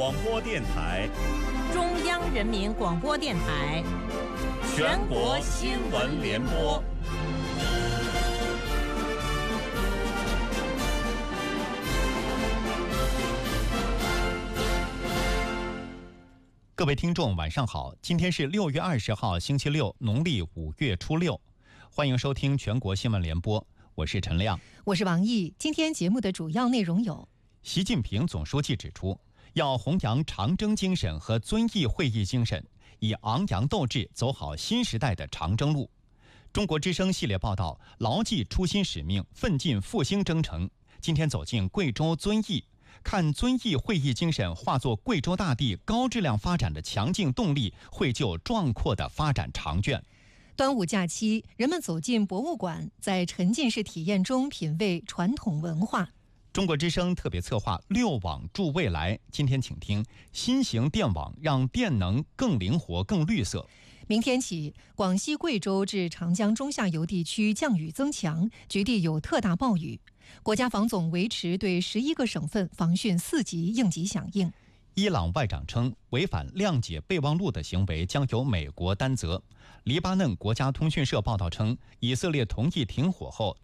广播电台、 中央人民广播电台、 全国新闻联播。 各位听众晚上好，今天是6月20号星期六，农历5月初6，欢迎收听全国新闻联播，我是陈亮， 我是王毅。今天节目的主要内容有： 习近平总书记指出，要弘扬长征精神和遵义会议精神，以昂扬斗志走好新时代的长征路。中国之声系列报道，牢记初心使命，奋进复兴征程。今天走进贵州遵义，看遵义会议精神化作贵州大地高质量发展的强劲动力，绘就壮阔的发展长卷。 端午假期，人们走进博物馆，在沉浸式体验中品味传统文化。 中国之声特别策划6网助未来，今天请听新型电网让电能更灵活更绿色。 明天起，广西贵州至长江中下游地区降雨增强，局地有特大暴雨。国家防总维持对11个省份防汛4级应急响应。 伊朗外长称，违反谅解备忘录的行为将由美国担责。黎巴嫩国家通讯社报道称，以色列同意停火后